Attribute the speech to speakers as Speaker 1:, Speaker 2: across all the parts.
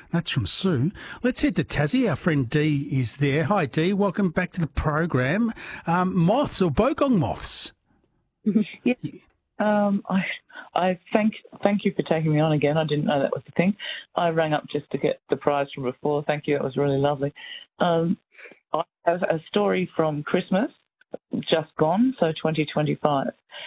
Speaker 1: That's from Sue. Let's head to Tassie. Our friend Dee is there. Hi, Dee. Welcome back to the program. Moths or bogong moths?
Speaker 2: Yeah. I thank you for taking me on again. I didn't know that was the thing. I rang up just to get the prize from before. Thank you. It was really lovely. I have a story from Christmas, just gone, so 2025.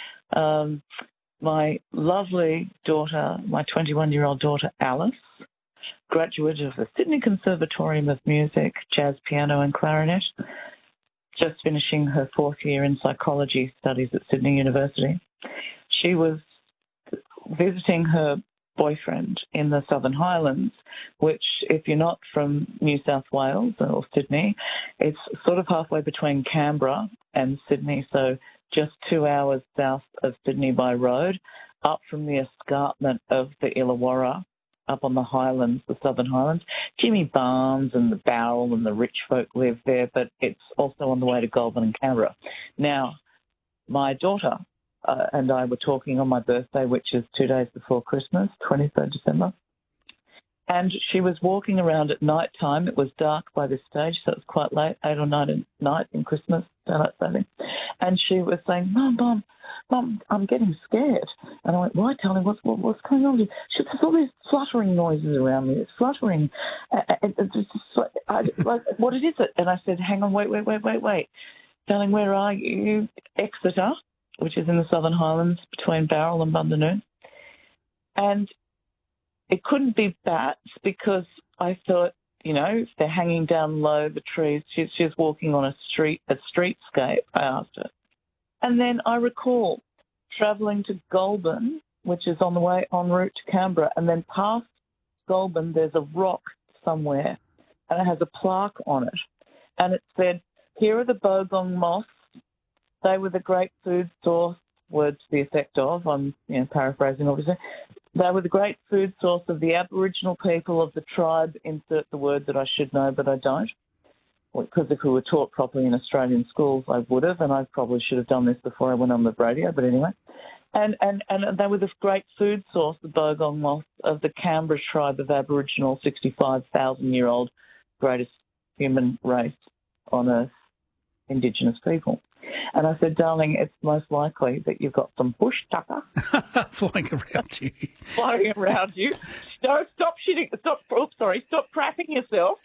Speaker 2: My lovely daughter, my 21-year-old daughter, Alice, graduate of the Sydney Conservatorium of Music, jazz, piano and clarinet, just finishing her fourth year in psychology studies at Sydney University. She was visiting her boyfriend in the Southern Highlands, which, if you're not from New South Wales or Sydney, it's sort of halfway between Canberra and Sydney, so just 2 hours south of Sydney by road, up from the escarpment of the Illawarra, up on the Highlands, the Southern Highlands. Jimmy Barnes and the Bowral and the rich folk live there, but it's also on the way to Goulburn and Canberra. Now, my daughter and I were talking on my birthday, which is 2 days before Christmas, 23rd December. And she was walking around at night time. It was dark by this stage, so it was quite late, 8 or 9 at night in Christmas, daylight saving. And she was saying, Mum, I'm getting scared. And I went, why, darling? What's going on? There's all these fluttering noises around me. It's fluttering. What is it? And I said, hang on, wait. Darling, where are you? Exeter, which is in the Southern Highlands between Bowral and Bundanon. And it couldn't be bats because I thought, if they're hanging down low, the trees, she's walking on a streetscape, I asked her. And then I recall travelling to Goulburn, which is on the way en route to Canberra, and then past Goulburn there's a rock somewhere, and it has a plaque on it. And it said, here are the bogong moths. They were the great food source, words to the effect of, I'm paraphrasing obviously. They were the great food source of the Aboriginal people of the tribe, insert the word that I should know, but I don't. Because if we were taught properly in Australian schools, I would have, and I probably should have done this before I went on the radio, but anyway. And they were the great food source, the bogong moths, of the Canberra tribe of Aboriginal, 65,000-year-old greatest human race on earth, Indigenous people. And I said, darling, it's most likely that you've got some bush tucker
Speaker 1: flying around you.
Speaker 2: Stop crapping yourself.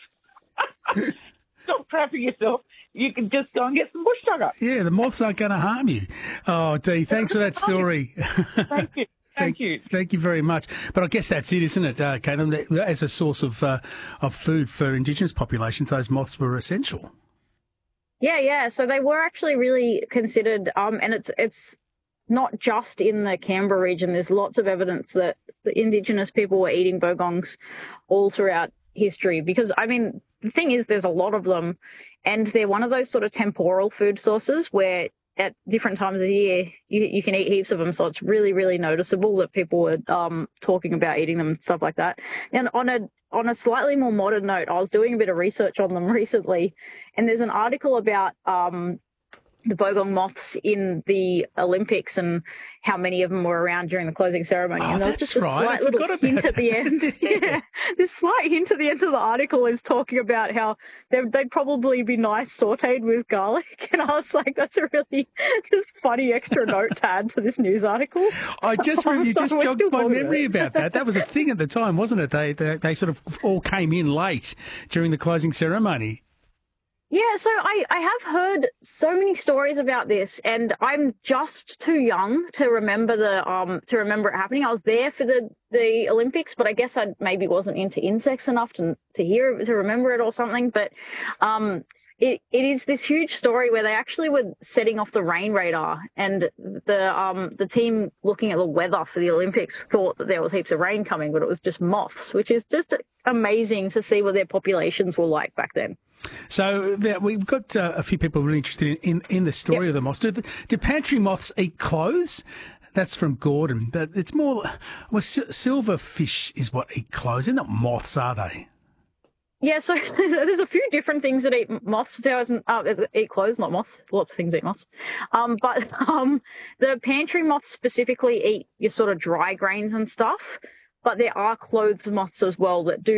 Speaker 2: Stop crapping yourself. You can just go and get some bush tucker.
Speaker 1: Yeah, the moths aren't going to harm you. Oh, Dee, thanks for that story.
Speaker 2: Thank you.
Speaker 1: Thank you very much. But I guess that's it, isn't it, Caitlin? As a source of food for Indigenous populations, those moths were essential.
Speaker 3: Yeah. So they were actually really considered, and it's not just in the Canberra region. There's lots of evidence that the Indigenous people were eating bogongs all throughout history because, the thing is there's a lot of them and they're one of those sort of temporal food sources where at different times of the year you can eat heaps of them. So it's really, really noticeable that people were talking about eating them and stuff like that. And on a slightly more modern note, I was doing a bit of research on them recently, and there's an article about the bogong moths in the Olympics and how many of them were around during the closing ceremony.
Speaker 1: Oh,
Speaker 3: and there was
Speaker 1: that's
Speaker 3: just a
Speaker 1: right.
Speaker 3: slight little hint at the end. Yeah. This slight hint at the end of the article is talking about how they'd probably be nice sautéed with garlic. And I was like, that's a really just funny extra note to add to this news article.
Speaker 1: You just jogged my memory about that. That was a thing at the time, wasn't it? They sort of all came in late during the closing ceremony.
Speaker 3: Yeah, so I have heard so many stories about this, and I'm just too young to remember it happening. I was there for the Olympics, but I guess I maybe wasn't into insects enough to remember it or something. But it is this huge story where they actually were setting off the rain radar, and the team looking at the weather for the Olympics thought that there was heaps of rain coming, but it was just moths, which is just amazing to see what their populations were like back then.
Speaker 1: So we've got a few people really interested in the story of the moths. Do pantry moths eat clothes? That's from Gordon. But it's more, silverfish is what eat clothes. They're not moths, are they?
Speaker 3: Yeah, so there's a few different things that eat moths. Eat clothes, not moths. Lots of things eat moths. But the pantry moths specifically eat your sort of dry grains and stuff. But there are clothes moths as well that do